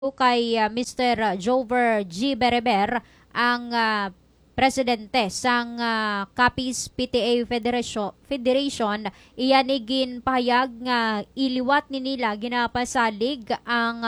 kay Mr. Jover G. Bereber ang presidente sang Capiz PTA Federation iyan igin pahayag nga iliwat ni nila ginapasalig ang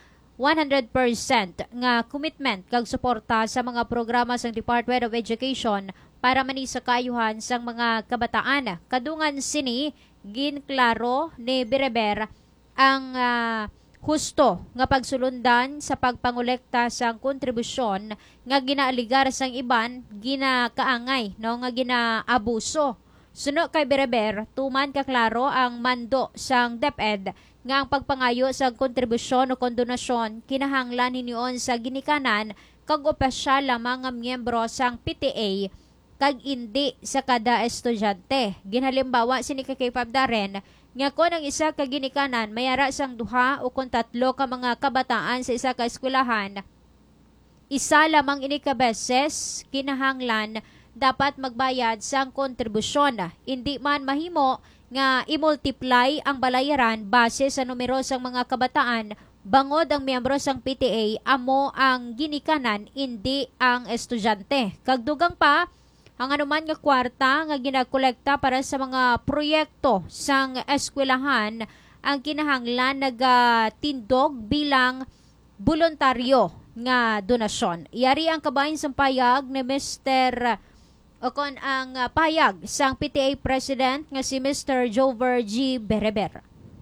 100% nga commitment kag suporta sa mga programa sang Department of Education para mani sa kaayuhan sang mga kabataan. Kadungan sini ginklaro ni Bereber ang husto nga pagsulundan sa pagpangolekta sang kontribusyon nga ginaaligar sang iban ginakaangay no nga ginaabuso. Suno kay Bereber, tuman kaklaro ang mando sang DepEd nga ang pagpangayo sa kontribusyon o kondonasyon kinahanglan hinion sa ginikanan kag opisyal lamang nga miyembro sang PTA kag indi sa kada estudyante. Ginhalimbawa sini kay Pabdaren nga kon ang isa ka ginikanan mayara sang duha o kon tatlo ka mga kabataan sa isa ka eskwelahan, isa lamang ini ka beses kinahanglan dapat magbayad sang kontribusyon. Hindi man mahimo nga i-multiply ang balayaran base sa numero sang mga kabataan, bangod ang miyembro sang PTA amo ang ginikanan, hindi ang estudyante. Kagdugang pa ang anuman nga kwarta nga ginakolekta para sa mga proyekto sang eskwelahan ang kinahanglan nagatindog bilang voluntaryo nga donasyon. Iyari ang kabahin sang payag ni Mr. Okon ang payag sang PTA President nga si Mr. Jover G. Bereber.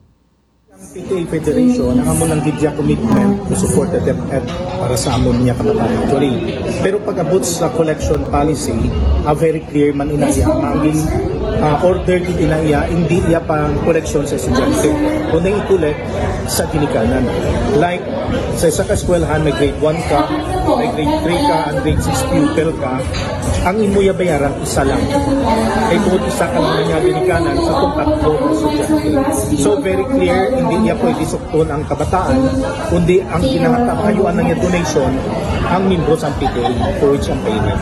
Ang PTA Federation, ang amon ng gidya commitment to support the DepEd para sa amon niya kabataan actually. Pero pag-abot sa collection policy, very clear man inaya, mangin order gid inaya, hindi iya pang collection sa estudyante. Kung i-collect sa ginikanan. Like, sa isa ka eskwelahan, may grade 1 ka, may grade 3 ka, and grade 6 pupil ka, ang imuya bayaran isa lang. Ay tungkol isa ka lang niya ginikanan sa itong tatlo na estudyante. So very clear, hindi niya pwede sukton ang kabataan, kundi ang kinakatapayuan ng donation ang membro sa PTA for which ang payment.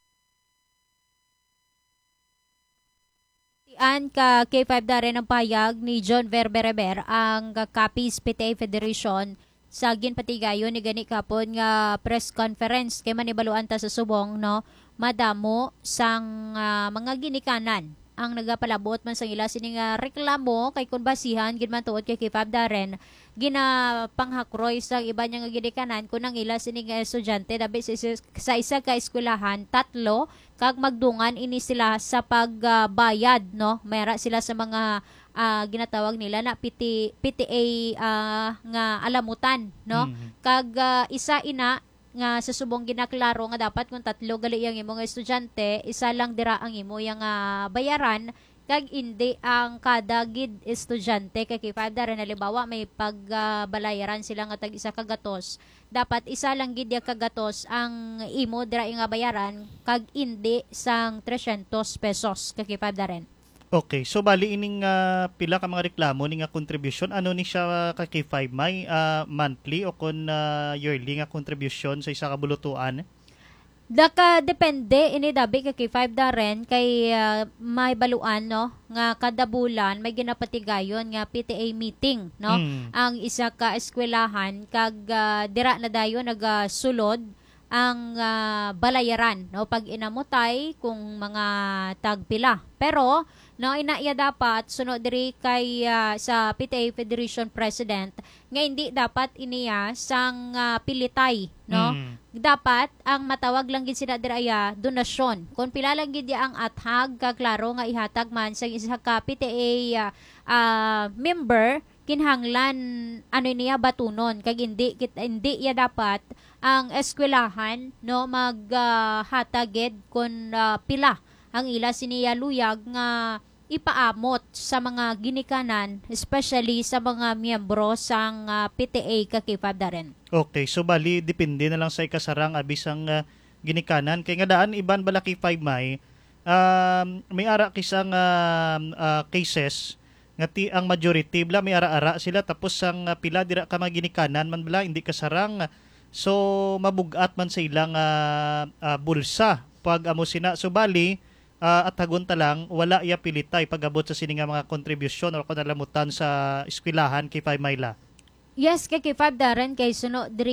An ka K5 na rin ang payag ni John Bereber ang Capiz PTA Federation sa ginpatigayon ni gani kapon nga press conference kay manibaluan ta sa subong no madamo sang mga ginikanan ang nagapalabot man sang ila sini nga reklamo kay kun basihan gid man tuod kay K5 Darren ginapanghakroy sa iba niya nga ginikanan kun ang ila sini nga estudyante dabi sa isa ka eskwelahan tatlo kag magdungan ini sila sa pagbayad no mayra sila sa mga ginatawag nila na PTA nga alamutan no kag isa ina nga sa subong ginaklaro nga dapat kung tatlo gali yang imo nga estudyante isa lang dira ang imo yang bayaran kag indi ang kada gid estudyante kay kifada rin halimbawa may pagbalayaran sila nga tag isa ka gatos dapat isa lang gid ya kagatos ang imo dira nga bayaran kag indi sang 300 pesos kay kifada rin. Okay, so bali ining pila ka mga reklamo ni nga contribution ano ni siya ka K5 may monthly o kon yearly nga contribution sa isa ka bulutuan? Daka depende ini dabi kay K5 Darren kay may baluan no nga kada bulan may ginapatigayon nga PTA meeting no ang isa ka eskwelahan kag dira na dayon nagasulod ang balayaran no pag inamutay kung mga tagpila pero no inaiya dapat sunod diri kay sa PTA Federation President nga hindi dapat iniya sang pilitay no dapat ang matawag lang gid sila diraya donasyon kun pila lang gid ang athag kaklaro nga ihatag man sa isa ka PTA member kinhanglan ano niya batunon kag hindi ya dapat ang eskwelahan no maghataged kun pila ang ila siniya luyag nga ipaamot sa mga ginikanan especially sa mga miyembro sang PTA kakipad rin. Okay, so bali depende na lang sa ikasarang abisang ginikanan kay nga daan iban balaki 5 may ara kisang cases nga ang majority bla may ara-ara sila tapos ang pila dira ka maginikanan man bala hindi kasarang so mabugat man sa ilang bulsa pag amo sina so bali at hagunta lang wala iya pilitay pag-abot sa sini nga mga kontribusyon o kanalamutan sa eskwelahan kay Pay Mayla. Yes, kay K5 Darren kay suno diri